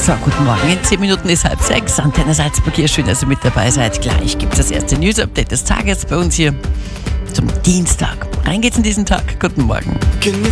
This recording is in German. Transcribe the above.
So, guten Morgen. In 10 Minuten ist 5:30. Antenne Salzburg hier. Schön, dass ihr mit dabei seid. Gleich gibt es das erste News-Update des Tages bei uns hier zum Dienstag. Rein geht's in diesen Tag. Guten Morgen. Can you